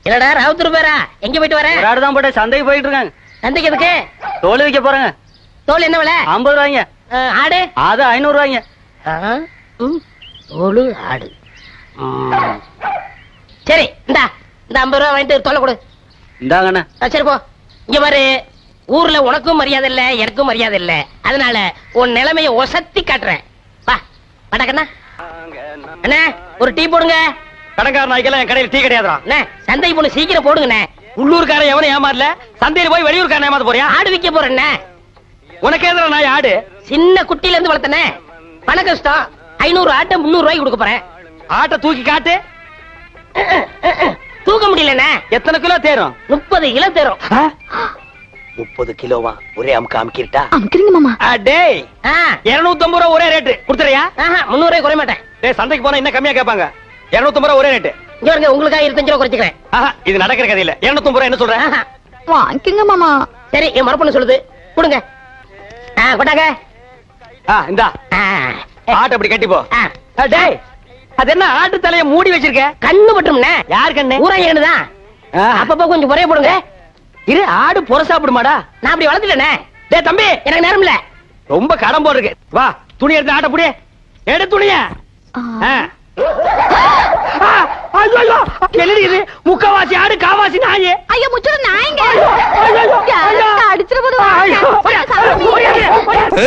என்னடா ராவுத்தூர் பேரா? எங்க போயிட்டு வர? ஒரு ஆடுதான் போட்டு சந்தைக்கு போயிட்டு இருக்காங்க. சந்தைக்கு எதுக்கு? தோல் விற்க போறாங்க. தோல் என்ன விலை? 50 ரூபாய்ங்க. ஆடு? அது 500 ரூபாய்ங்க. தோல் ஆடு. சரி இந்த 50 ரூபா வாங்கிட்டு தோலை கொடு. இந்தாங்கண்ணா. சரி போ. இங்க பாரு, ஊர்ல உனக்கும் மரியாதை இல்ல, எனக்கும் மரியாதை இல்ல. அதனால உன் நிலைமைய ஒசத்தி காட்டுறேன். வா வடக்கண்ணா. அண்ணா ஒரு டீ போடுங்க. கடைக்கார நாய்க்கெல்லாம் என் கடையில் டீ கிடையாதுடா. அண்ணா சந்தைக்கு போன சீக்கிரம் போடுங்கண்ணே. உள்ளூர்காரன் எவனும் ஏமாறல. சந்தையில போய் வெளியூர்காரன் ஏமாத்த போறியா? ஆடு விற்க போறேண்ணே. உனக்கு எதிர நாய் ஆடு? சின்ன குட்டில இருந்து வளர்த்தனே. பண கஷ்டம். 500 ஆட்டை 300 ரூபாய்க்கு கொடுக்க போறேன். ஆட்டை தூக்கி காட்டு. தூக்க முடியலண்ணே. எத்தனை கிலோ தேரும்? 30 கிலோ தேரும். 30 கிலோவா? ஒரே அமுக்கு அமுக்கிட்டா? அமுக்குறீங்க மாமா. டேய் 250 ரூபா ஒரே ரேட்டு கொடுத்துறியா? 300 ரூபாய் குறைய மாட்டேன். டேய் சந்தைக்கு போனா இன்னும் கம்மியா கேட்பாங்க. 250 ரூபா ஒரே ரேட்டு. இங்க பாருங்க, உங்களுக்காக 25 ரூபா குறைச்சிக்கிறேன். இது நடக்கிற கதை இல்ல. 250 ரூபா என்ன சொல்ற? வாங்கிக்கங்க மாமா. சரி என் மரப்பண்ண சொல்லுது, கொடுங்க. கொட்டாங்க. இந்தா ஆட்டை அப்படி கட்டி போ. டேய் அது என்ன ஆட்டு தலைய மூடி வச்சிருக்க? கண்ணு பட்டும்ண்ணே. யார் கண்ணு? ஊராங்க கண்ணுதான். அப்பப்போ கொஞ்சம் குறைய போடுங்க. இரு, ஆடு புற சாப்பிடுமாடா? நான் அப்படி வளர்த்துட்டேனே. டேய் தம்பி, எனக்கு நேரம் இல்ல. ரொம்ப கடன் போடு இருக்கு. வா துணி எடுத்து ஆட்ட புடி. எடு துணிய. இது முக்கவாசி ஆடு, காவாசி நாயே. ஐயோ முச்சுற நாய்ங்க. ஐயோ, ஐயோ, ஐயோ. அடிச்சிட போது.